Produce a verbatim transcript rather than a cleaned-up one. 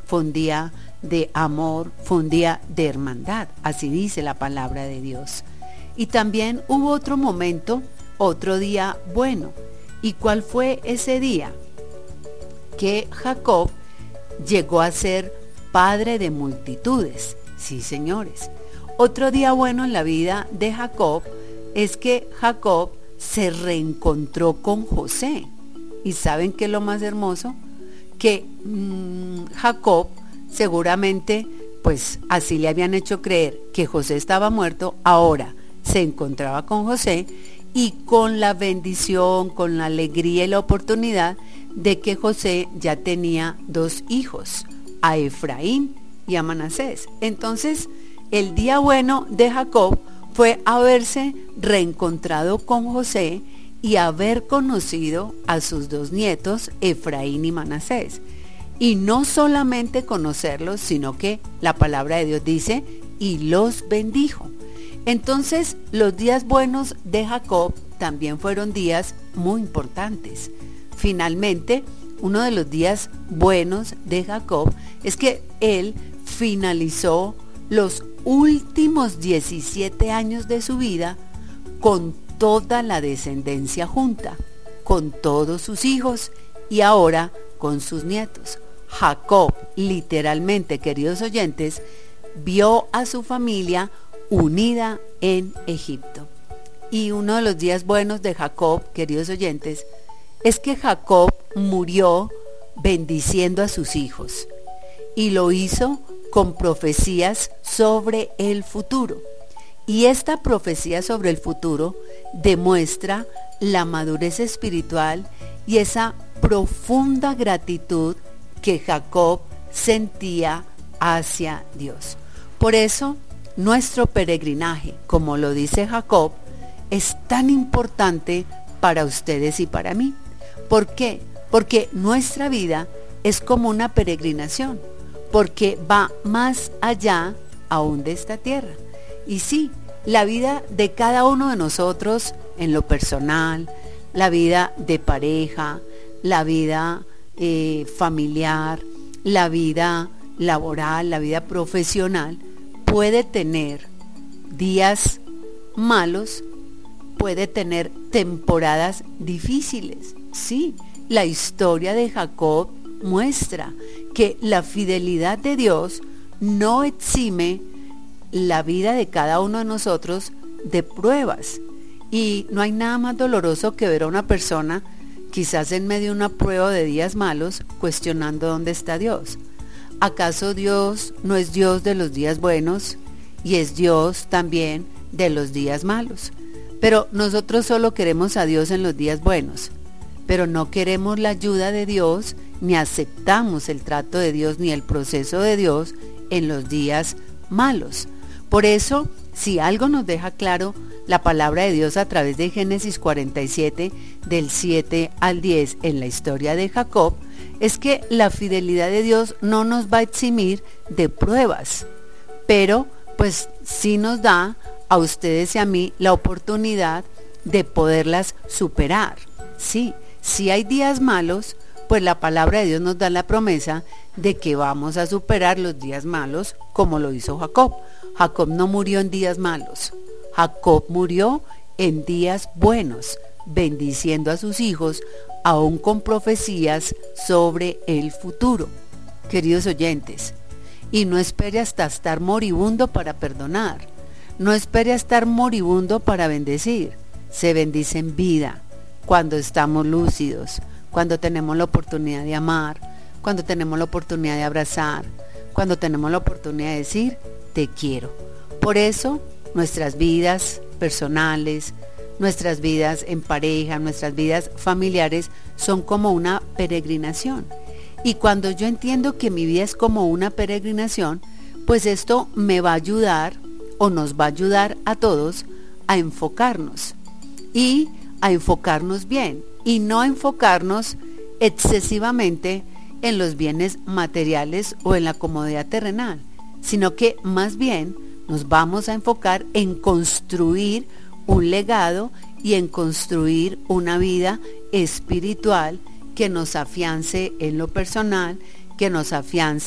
fue un día de amor, fue un día de hermandad, así dice la palabra de Dios. Y también hubo otro momento, otro día bueno. ¿Y cuál fue ese día? Que Jacob llegó a ser padre de multitudes. Sí, señores. Otro día bueno en la vida de Jacob es que Jacob se reencontró con José. ¿Y saben qué es lo más hermoso? Que mmm, Jacob seguramente, pues así le habían hecho creer que José estaba muerto, ahora se encontraba con José y con la bendición, con la alegría y la oportunidad de que José ya tenía dos hijos, a Efraín y a Manasés. Entonces, el día bueno de Jacob fue haberse reencontrado con José y haber conocido a sus dos nietos, Efraín y Manasés. Y no solamente conocerlos, sino que la palabra de Dios dice, y los bendijo. Entonces, los días buenos de Jacob también fueron días muy importantes. Finalmente, uno de los días buenos de Jacob es que él finalizó los últimos diecisiete años de su vida con toda la descendencia junta, con todos sus hijos y ahora con sus nietos. Jacob, literalmente, queridos oyentes, vio a su familia unida en Egipto. Y uno de los días buenos de Jacob, queridos oyentes, es que Jacob murió bendiciendo a sus hijos y lo hizo con profecías sobre el futuro. Y esta profecía sobre el futuro demuestra la madurez espiritual y esa profunda gratitud que Jacob sentía hacia Dios. Por eso, nuestro peregrinaje, como lo dice Jacob, es tan importante para ustedes y para mí. ¿Por qué? Porque nuestra vida es como una peregrinación, porque va más allá aún de esta tierra. Y sí, la vida de cada uno de nosotros en lo personal, la vida de pareja, la vida eh, familiar, la vida laboral, la vida profesional, puede tener días malos, puede tener temporadas difíciles. Sí, la historia de Jacob muestra que la fidelidad de Dios no exime la vida de cada uno de nosotros de pruebas. Y no hay nada más doloroso que ver a una persona, quizás en medio de una prueba de días malos, cuestionando dónde está Dios. ¿Acaso Dios no es Dios de los días buenos y es Dios también de los días malos? Pero nosotros solo queremos a Dios en los días buenos, pero no queremos la ayuda de Dios, ni aceptamos el trato de Dios, ni el proceso de Dios en los días malos. Por eso, si algo nos deja claro la palabra de Dios a través de Génesis cuarenta y siete, del siete al diez, en la historia de Jacob, es que la fidelidad de Dios no nos va a eximir de pruebas, pero pues sí nos da a ustedes y a mí la oportunidad de poderlas superar. Sí, si hay días malos, pues la palabra de Dios nos da la promesa de que vamos a superar los días malos como lo hizo Jacob. Jacob no murió en días malos, Jacob murió en días buenos, bendiciendo a sus hijos, aún con profecías sobre el futuro. Queridos oyentes, y no espere hasta estar moribundo para perdonar, no espere a estar moribundo para bendecir. Se bendice en vida, cuando estamos lúcidos, cuando tenemos la oportunidad de amar, cuando tenemos la oportunidad de abrazar, cuando tenemos la oportunidad de decir, te quiero. Por eso, nuestras vidas personales, nuestras vidas en pareja, nuestras vidas familiares son como una peregrinación. Y cuando yo entiendo que mi vida es como una peregrinación, pues esto me va a ayudar o nos va a ayudar a todos a enfocarnos y a enfocarnos bien y no a enfocarnos excesivamente en los bienes materiales o en la comodidad terrenal, sino que más bien nos vamos a enfocar en construir un legado y en construir una vida espiritual que nos afiance en lo personal, que nos afiance